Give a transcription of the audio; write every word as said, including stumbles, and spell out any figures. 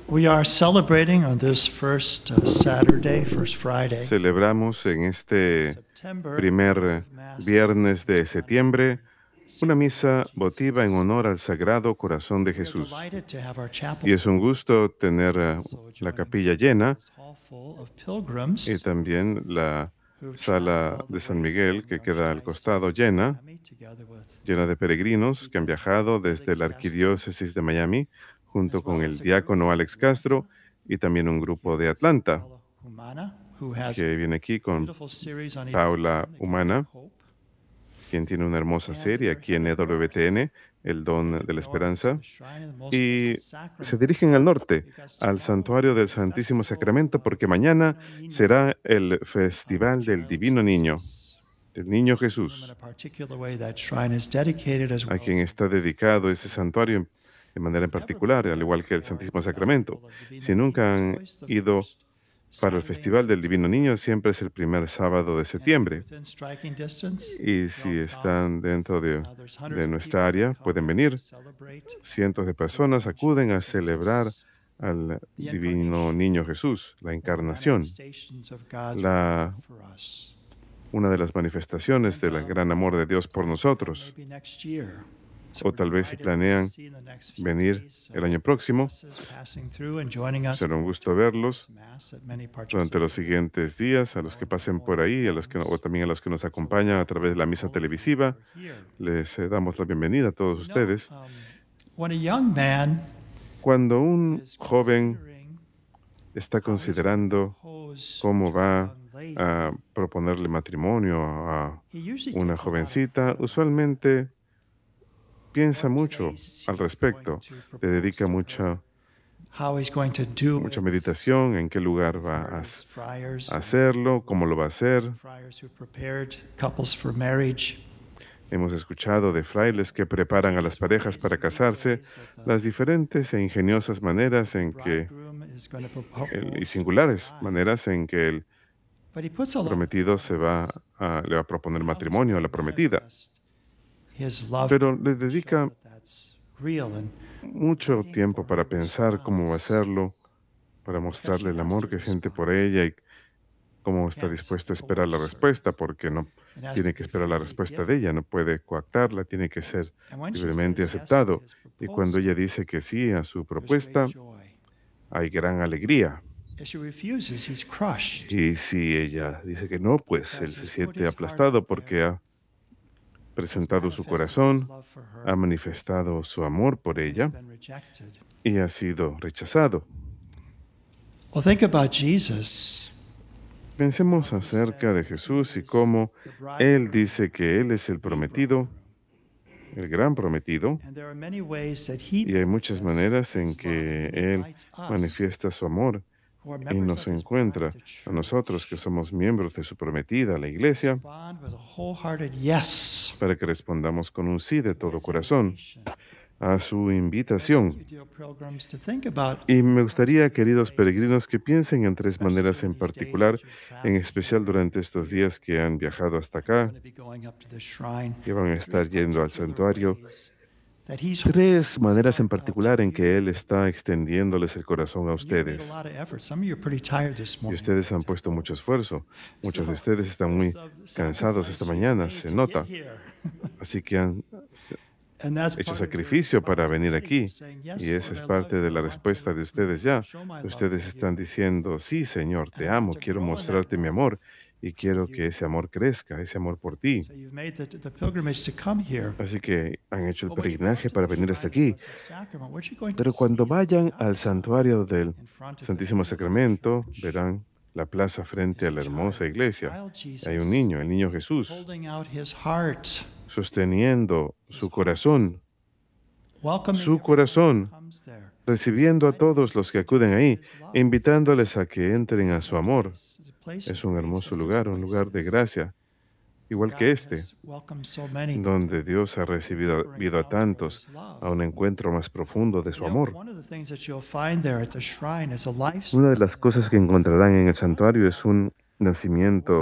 We are celebrating on this first uh, Saturday, first Friday, Celebramos en este September, primer Mass viernes de on septiembre una misa Jesus. votiva en honor al Sagrado Corazón de We are Jesús. delighted to have our chapel Y es un gusto tener eh, la capilla llena this hall full of pilgrims y también la who've sala traveled all de the San way Miguel, from que the queda al Archdiocese costado, of llena, Miami, together with llena de peregrinos que han viajado desde la Arquidiócesis de Miami, junto as well con el as a group diácono from Alex Atlanta, Castro y también un grupo de with Atlanta, Paula Humana, who has que viene aquí a con beautiful series on Paula E W T N, The Gift of Humana, Hope. quien tiene una hermosa And serie they're aquí en headed north, E W T N, El Don headed de la north to Esperanza, the Shrine of the Most y Blessed se Sacrament, dirigen al norte, because al tomorrow Santuario will be del the Santísimo festival Sacramento, of porque the mañana Divino Niño, será el of our Festival del child Divino Niño, Jesus. del Niño In whom, in Jesús, a particular way, that shrine is dedicated as a well quien as está the Blessed dedicado ese Sacrament. santuario de manera en If you've never particular, been al there igual que el before, Santísimo the Sacramento. Festival of Divino Si nunca Niño is han always the ido first para el Saturday in Festival del Divino September. Niño, siempre es el primer sábado de And if you're septiembre. within striking distance, Y si don't come. están dentro de, Uh, there's hundreds de of nuestra people that área, come pueden there venir. to celebrate Cientos de the personas divine acuden a child celebrar Jesus, al the Divino incarnation, Niño Jesús, la one of the encarnación, manifestations of God's la, love for us. una de las manifestaciones And del um, gran amor de Dios por come nosotros. maybe next year. So O we're tal vez si delighted that we'll planean see in the next few venir days, el uh, año próximo, buses passing through and joining us será un for gusto verlos Mass at many parts of durante los siguientes días, a los que pasen por ahí, a los que, o también a los que nos acompañan a través de la misa televisiva. Les eh, damos la bienvenida a todos You know, ustedes. um, when a young man Cuando un is joven considering está how he's going to considerando propose cómo to a va young lady, a proponerle matrimonio a he usually una takes a lot of jovencita, thought about usualmente piensa what mucho place al he's going respecto, to le propose dedica to mucha, her, how he's going to do mucha it. meditación en qué lugar We've va heard a, of s- friars a and hacerlo, cómo lo va a hacer. friars who prepared couples for marriage. Hemos escuchado de frailes que preparan a las parejas para casarse, las diferentes e ingeniosas maneras en que, Bridegroom is going to propose el- y to singulares the bride. maneras en que el But he puts a lot of prometido thought se into va it. a, le va a proponer How he's matrimonio a going la to prometida. manifest his love Pero to le her, to show dedica that that's real and mucho waiting tiempo for para her pensar cómo va a response, hacerlo, para because she mostrarle el has amor to que siente por respond. ella y cómo está Can't dispuesto a esperar la coerce her. respuesta, porque no It has tiene to que be esperar la freely respuesta given. de ella, no puede coactarla, tiene que ser And when she libremente says yes to aceptado. his Y cuando proposal, ella dice que sí a su there's great propuesta, joy. hay gran alegría. If she refuses, he's crushed Y si ella dice que no, pues él because se he's put siente his heart aplastado out porque there, ha has presentado su manifested his corazón, love for ha her, manifestado su amor por and has ella been rejected. y ha sido rechazado. Well, think about Jesus. Pensemos acerca de Jesús y cómo Él dice que Él es el prometido, el gran prometido, And there are many ways that he y hay muchas manifests maneras en his love, que and he Él invites us, manifiesta su amor who are y members nos of his encuentra bride, the a nosotros que church, somos miembros de su prometida, la iglesia, respond with a wholehearted yes para que respondamos con un sí de to todo his corazón invitation. a su I'd like invitación. you, dear pilgrims, to think about Y me gustaría, three queridos ways, peregrinos, que piensen en tres especially maneras during en these days particular, as you've en traveled especial here durante estos días que han viajado hasta and you're acá, going to be going up to the shrine. que van a Three estar yendo al particular santuario. ways that he's Tres holding his maneras en heart out particular to en que Él you. está extendiéndoles el corazón a And you've made a ustedes. lot of effort. Some of you are pretty tired this Y morning. ustedes han puesto mucho esfuerzo. Muchos de So ustedes están muy there's some cansados esta sacrifice you've mañana, made se to nota. get here. Así que han And that's hecho part of your sacrificio para response venir already. aquí. You're saying, yes, Y esa Lord, es I love parte you. de I la want respuesta to de ustedes ya. show my love Ustedes for you. están diciendo, sí, Señor, te And I want amo, to quiero grow in that mostrarte mi love amor y for quiero you. que ese amor crezca, ese amor por ti. So you've made the, the pilgrimage to come here. Así que han hecho el But when you go up peregrinaje to para the venir hasta shrine of the aquí. Blessed Sacrament, what you're going to Pero see cuando is vayan the al outside santuario del in front of the Santísimo beautiful Sacramento, church. verán la plaza frente Is a a la hermosa child, iglesia. child Hay un Jesus, niño, el niño Jesús, holding out his heart, sosteniendo his su heart, corazón, welcoming su everyone who corazón, comes there, recibiendo a inviting them todos to los que enter acuden into ahí, his love. invitándoles a que It's a entren a su beautiful amor. place. It's a place Es of un grace, hermoso as this lugar, un place lugar de is. gracia, igual que God este, has welcomed so many donde to Dios ha a recibido deeper recibido a encounter of tantos his love. a un encuentro más profundo de You su know, amor. one of the things that you'll find there at the shrine is a life Una de las cycle cosas que encontrarán en el santuario es un where nacimiento